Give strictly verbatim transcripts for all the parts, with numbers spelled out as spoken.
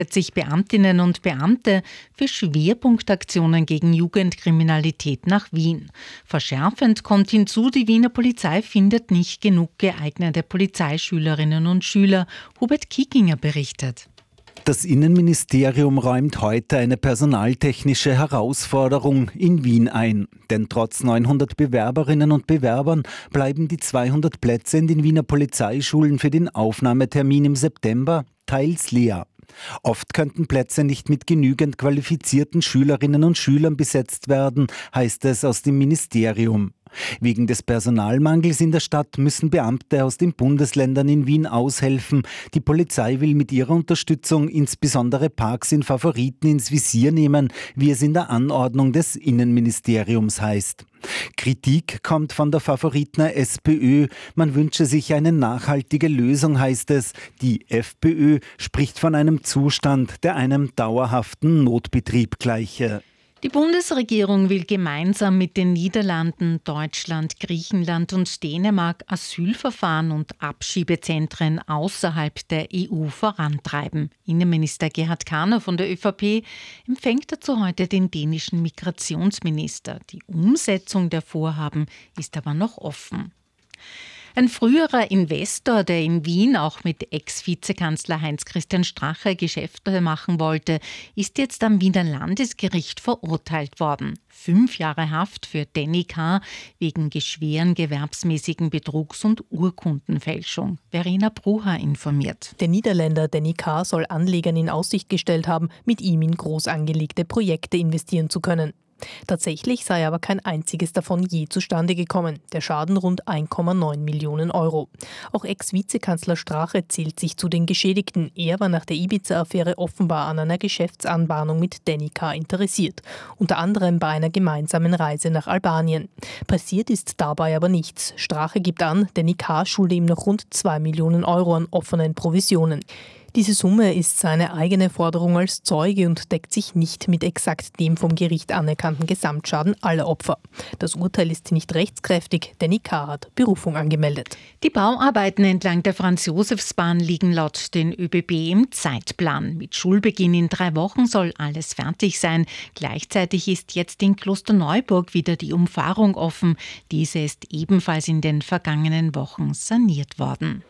sich Beamtinnen und Beamte für Schwerpunktaktionen gegen Jugendkriminalität nach Wien. Verschärfend kommt hinzu, die Wiener Polizei findet nicht genug geeignete Polizeischülerinnen und Schüler. Hubert Kickinger berichtet. Das Innenministerium räumt heute eine personaltechnische Herausforderung in Wien ein. Denn trotz neunhundert Bewerberinnen und Bewerbern bleiben die zweihundert Plätze in den Wiener Polizeischulen für den Aufnahmetermin im September teils leer. Oft könnten Plätze nicht mit genügend qualifizierten Schülerinnen und Schülern besetzt werden, heißt es aus dem Ministerium. Wegen des Personalmangels in der Stadt müssen Beamte aus den Bundesländern in Wien aushelfen. Die Polizei will mit ihrer Unterstützung insbesondere Parks in Favoriten ins Visier nehmen, wie es in der Anordnung des Innenministeriums heißt. Kritik kommt von der Favoritner SPÖ. Man wünsche sich eine nachhaltige Lösung, heißt es. Die FPÖ spricht von einem Zustand, der einem dauerhaften Notbetrieb gleiche. Die Bundesregierung will gemeinsam mit den Niederlanden, Deutschland, Griechenland und Dänemark Asylverfahren und Abschiebezentren außerhalb der E U vorantreiben. Innenminister Gerhard Kahner von der ÖVP empfängt dazu heute den dänischen Migrationsminister. Die Umsetzung der Vorhaben ist aber noch offen. Ein früherer Investor, der in Wien auch mit Ex-Vizekanzler Heinz-Christian Strache Geschäfte machen wollte, ist jetzt am Wiener Landesgericht verurteilt worden. Fünf Jahre Haft für Danny K. wegen schweren gewerbsmäßigen Betrugs- und Urkundenfälschung. Verena Brucher informiert. Der Niederländer Danny K. soll Anlegern in Aussicht gestellt haben, mit ihm in groß angelegte Projekte investieren zu können. Tatsächlich sei aber kein einziges davon je zustande gekommen. Der Schaden rund eins Komma neun Millionen Euro. Auch Ex-Vizekanzler Strache zählt sich zu den Geschädigten. Er war nach der Ibiza-Affäre offenbar an einer Geschäftsanbahnung mit Danny K. interessiert. Unter anderem bei einer gemeinsamen Reise nach Albanien. Passiert ist dabei aber nichts. Strache gibt an, Danny K. schulde ihm noch rund zwei Millionen Euro an offenen Provisionen. Diese Summe ist seine eigene Forderung als Zeuge und deckt sich nicht mit exakt dem vom Gericht anerkannten Gesamtschaden aller Opfer. Das Urteil ist nicht rechtskräftig, Danny K. hat Berufung angemeldet. Die Bauarbeiten entlang der Franz-Josefs-Bahn liegen laut den ÖBB im Zeitplan. Mit Schulbeginn in drei Wochen soll alles fertig sein. Gleichzeitig ist jetzt in Klosterneuburg wieder die Umfahrung offen. Diese ist ebenfalls in den vergangenen Wochen saniert worden.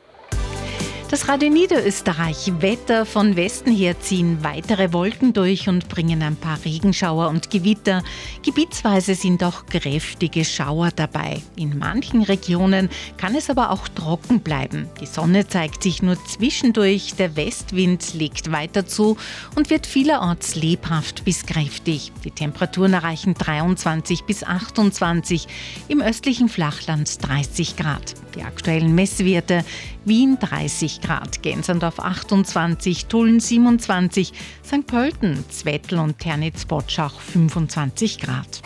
Das Radio Niederösterreich. Wetter: von Westen her ziehen weitere Wolken durch und bringen ein paar Regenschauer und Gewitter. Gebietsweise sind auch kräftige Schauer dabei. In manchen Regionen kann es aber auch trocken bleiben. Die Sonne zeigt sich nur zwischendurch, der Westwind legt weiter zu und wird vielerorts lebhaft bis kräftig. Die Temperaturen erreichen dreiundzwanzig bis achtundzwanzig, im östlichen Flachland dreißig Grad. Die aktuellen Messwerte: Wien dreißig Grad, Gensendorf achtundzwanzig, Tulln siebenundzwanzig, Sankt Pölten, Zwettl und Ternitz-Botschach fünfundzwanzig Grad.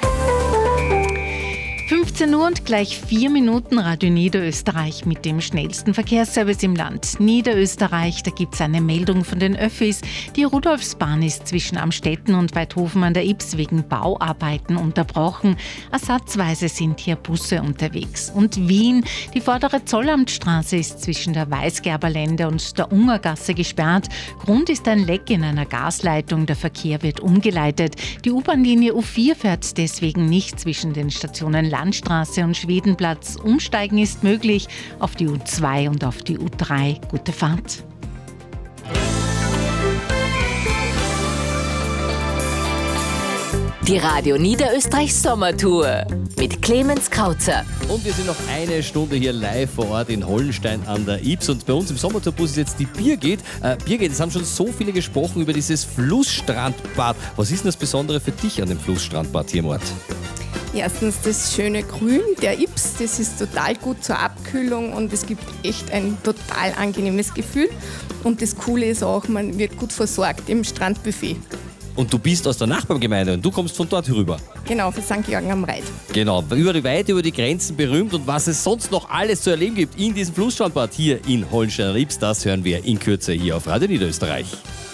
fünfzehn Uhr und gleich vier Minuten, Radio Niederösterreich mit dem schnellsten Verkehrsservice im Land. Niederösterreich, da gibt es eine Meldung von den Öffis. Die Rudolfsbahn ist zwischen Amstetten und Weidhofen an der Ybbs wegen Bauarbeiten unterbrochen. Ersatzweise sind hier Busse unterwegs. Und Wien, die vordere Zollamtstraße ist zwischen der Weißgerberlände und der Ungergasse gesperrt. Grund ist ein Leck in einer Gasleitung. Der Verkehr wird umgeleitet. Die U-Bahn-Linie U vier fährt deswegen nicht zwischen den Stationen Landstraße und Schwedenplatz. Umsteigen ist möglich auf die U zwei und auf die U drei. Gute Fahrt. Die Radio Niederösterreich Sommertour mit Clemens Krauzer. Und wir sind noch eine Stunde hier live vor Ort in Hollenstein an der Ybbs. Und bei uns im Sommertourbus ist jetzt die Birgit. Äh, Birgit, es haben schon so viele gesprochen über dieses Flussstrandbad. Was ist denn das Besondere für dich an dem Flussstrandbad hier im Ort? Erstens das schöne Grün der Ybbs, das ist total gut zur Abkühlung und es gibt echt ein total angenehmes Gefühl. Und das Coole ist auch, man wird gut versorgt im Strandbuffet. Und du bist aus der Nachbargemeinde und du kommst von dort rüber. Genau, für Sankt Georgen am Reit. Genau, über die weit über die Grenzen berühmt und was es sonst noch alles zu erleben gibt in diesem Flussstrandbad hier in Hollenstein an der Ybbs, das hören wir in Kürze hier auf Radio Niederösterreich.